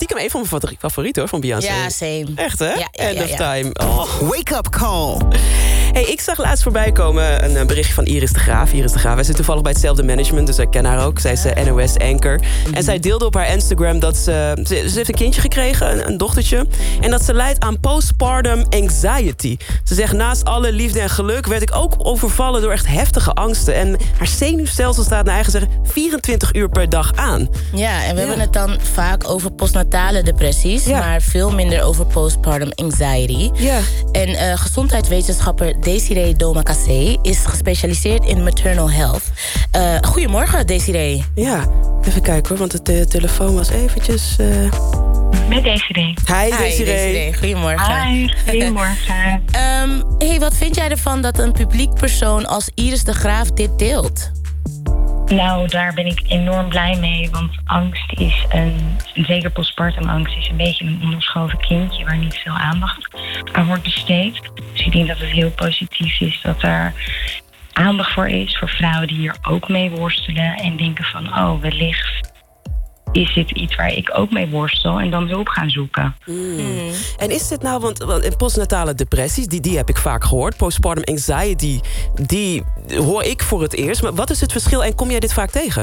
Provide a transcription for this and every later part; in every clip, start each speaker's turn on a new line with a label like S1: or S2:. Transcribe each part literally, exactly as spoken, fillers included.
S1: stiekem een van mijn favorieten hoor, van Beyoncé.
S2: Ja, same.
S1: Echt, hè?
S2: Ja, ja,
S1: End
S2: ja,
S1: of
S2: ja.
S1: time. Oh.
S3: Wake up call.
S1: Hey, ik zag laatst voorbij komen een berichtje van Iris de Graaf. Iris de Graaf, wij zitten toevallig bij hetzelfde management, dus ik ken haar ook. Zij is uh, N O S-anchor. Mm-hmm. En zij deelde op haar Instagram dat ze... Ze, ze heeft een kindje gekregen, een, een dochtertje. En dat ze lijdt aan postpartum anxiety. Ze zegt, naast alle liefde en geluk werd ik ook overvallen door echt heftige angsten. En haar zenuwstelsel staat naar eigen zeggen vierentwintig uur per dag aan.
S2: Ja, en we
S1: Ja.
S2: hebben het dan vaak over postnatale depressies...
S1: Ja.
S2: maar veel minder over postpartum anxiety.
S1: Ja.
S2: En uh, gezondheidswetenschapper Desiree Domakassé is gespecialiseerd in maternal health. Uh, goedemorgen, Desiree.
S1: Ja, even kijken hoor, want de te- telefoon was eventjes... Uh...
S4: Met Desiree.
S1: Hi,
S2: Hi,
S1: Desiree.
S2: Desiree. Goedemorgen.
S4: Hi, goedemorgen.
S2: um, hey, wat vind jij ervan dat een publiek persoon als Iris de Graaf dit deelt?
S4: Nou, daar ben ik enorm blij mee. Want angst is een, zeker postpartum angst, is een beetje een onderschoven kindje waar niet veel aandacht aan wordt besteed. Dus ik denk dat het heel positief is dat er aandacht voor is voor vrouwen die hier ook mee worstelen en denken van, oh, wellicht is dit iets waar ik ook mee worstel en dan hulp gaan zoeken.
S1: Mm. Mm. En is dit nou, want, want postnatale depressies, die, die heb ik vaak gehoord. Postpartum anxiety, die hoor ik voor het eerst. Maar wat is het verschil en kom jij dit vaak tegen?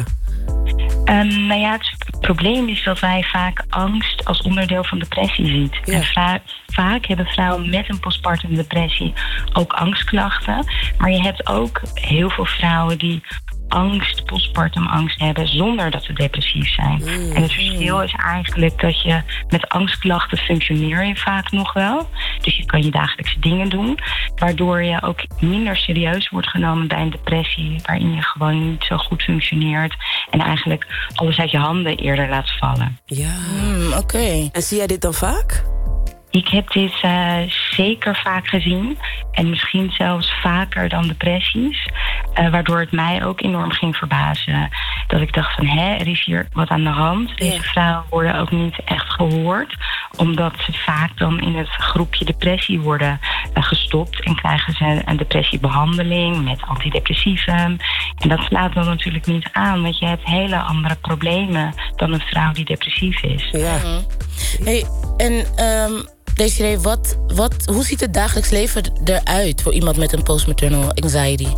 S4: Um, nou ja, het probleem is dat wij vaak angst als onderdeel van depressie zien.
S1: Ja.
S4: En va- vaak hebben vrouwen met een postpartum depressie ook angstklachten. Maar je hebt ook heel veel vrouwen die angst, postpartum angst hebben zonder dat ze depressief zijn. Mm. En het verschil is eigenlijk dat je met angstklachten functioneer je vaak nog wel. Dus je kan je dagelijkse dingen doen, waardoor je ook minder serieus wordt genomen bij een depressie waarin je gewoon niet zo goed functioneert en eigenlijk alles uit je handen eerder laat vallen.
S1: Ja.
S2: Mm, Oké. Okay.
S1: En zie jij dit dan vaak?
S4: Ik heb dit uh, zeker vaak gezien. En misschien zelfs vaker dan depressies. Uh, waardoor het mij ook enorm ging verbazen. Dat ik dacht van, hè, er is hier wat aan de hand. Deze vrouwen worden ook niet echt gehoord. Omdat ze vaak dan in het groepje depressie worden uh, gestopt. En krijgen ze een depressiebehandeling met antidepressivum. En dat slaat dan natuurlijk niet aan. Want je hebt hele andere problemen dan een vrouw die depressief is.
S1: Ja.
S2: Mm-hmm. Hey, en... Um... Desiree, wat, wat, hoe ziet het dagelijks leven eruit voor iemand met een postmaternal anxiety?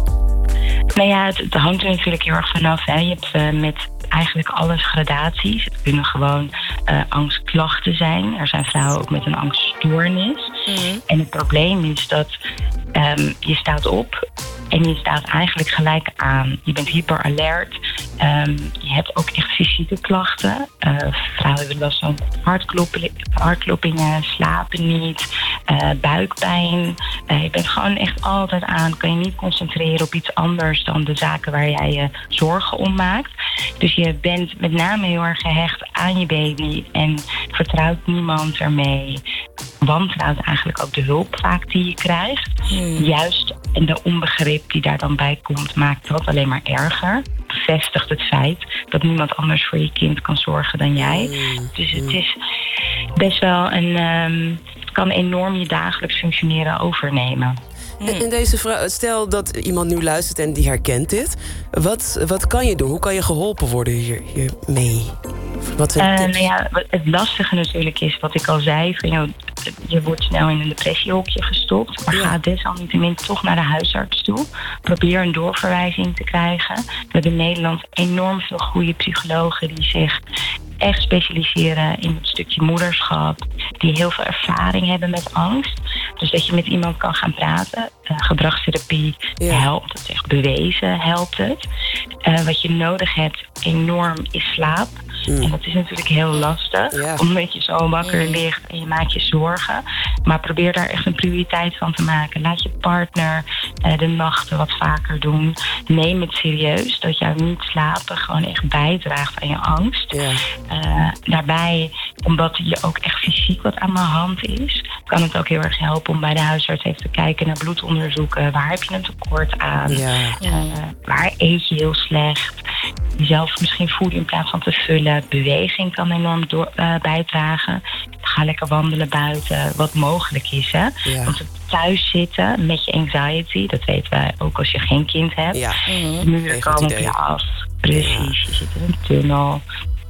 S4: Nou ja, het, het hangt er natuurlijk heel erg vanaf. Hè. Je hebt uh, met eigenlijk alles gradaties. Het kunnen gewoon uh, angstklachten zijn. Er zijn vrouwen ook met een angststoornis. Mm-hmm. En het probleem is dat um, je staat op en je staat eigenlijk gelijk aan. Je bent hyperalert. Um, je hebt ook echt fysieke klachten. Uh, vrouwen hebben last van hartkloppingen, hartkloppingen, slapen niet, uh, buikpijn. Uh, je bent gewoon echt altijd aan. Kan je niet concentreren op iets anders dan de zaken waar jij je zorgen om maakt. Dus je bent met name heel erg gehecht aan je baby en vertrouwt niemand ermee. Wantrouwt eigenlijk ook de hulp vaak die je krijgt. Hmm. Juist en de onbegrip die daar dan bij komt, maakt dat alleen maar erger. Bevestigt het feit dat niemand anders voor je kind kan zorgen dan jij. Hmm. Dus het is best wel een... Um, het kan enorm je dagelijks functioneren overnemen.
S1: En deze vrouw, stel dat iemand nu luistert en die herkent dit. Wat, wat kan je doen? Hoe kan je geholpen worden hier, hiermee? Wat zijn
S4: uh,
S1: tips?
S4: nou ja, het lastige natuurlijk is wat ik al zei. Van, joh, je wordt snel in een depressiehokje gestopt. Maar ja. Ga desalniettemin toch naar de huisarts toe. Probeer een doorverwijzing te krijgen. We hebben in Nederland enorm veel goede psychologen die zich echt specialiseren in het stukje moederschap. Die heel veel ervaring hebben met angst. Dus dat je met iemand kan gaan praten. Uh, gedragstherapie ja. helpt. Dat is echt bewezen, helpt het. Uh, wat je nodig hebt enorm is slaap. Mm. En dat is natuurlijk heel lastig. Ja. Omdat je zo wakker mm. ligt en je maakt je zorgen. Maar probeer daar echt een prioriteit van te maken. Laat je partner uh, de nachten wat vaker doen. Neem het serieus. Dat jouw niet slapen gewoon echt bijdraagt aan je angst. Ja. Uh, daarbij, omdat je ook echt fysiek wat aan de hand is, kan het ook heel erg helpen om bij de huisarts even te kijken naar bloedonderzoeken. Waar heb je een tekort aan? Ja. Uh, waar eet je heel slecht? Jezelf misschien voeden in plaats van te vullen. Beweging kan enorm door, uh, bijdragen. Ga lekker wandelen buiten, wat mogelijk is. Hè? Ja. Want thuis zitten met je anxiety, dat weten wij ook als je geen kind hebt. Ja. Mm-hmm. Muren komen op je af. Precies, ja. Je zit in een tunnel.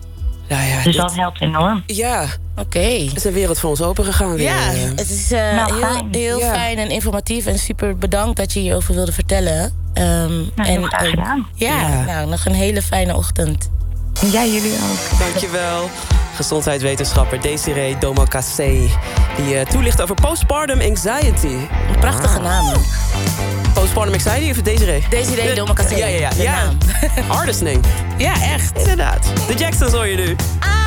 S1: Ja, ja,
S4: Dus
S1: dit-
S4: dat helpt enorm.
S1: Ja,
S2: Oké. Okay.
S1: het is een wereld voor ons open gegaan weer.
S2: Ja,
S1: Eh,
S2: het is uh,
S4: Nou,
S2: heel,
S4: fijn.
S2: heel
S1: Ja.
S2: fijn en informatief. En super bedankt dat je hierover wilde vertellen. Um,
S4: Nou, heel graag
S2: en,
S4: gedaan.
S2: Ja,
S1: Ja.
S2: nou, nog een hele fijne ochtend.
S4: Ja, jullie ook.
S1: Dankjewel. Gezondheidswetenschapper Desiree Domokase. Die uh, toelicht over postpartum anxiety.
S2: Een prachtige naam.
S1: Postpartum anxiety of Desiree?
S2: Desiree Domokase.
S1: Ja, ja, ja.
S2: De
S1: ja.
S2: naam.
S1: Artist name.
S2: Ja, echt.
S1: Inderdaad. De Jacksons hoor je nu.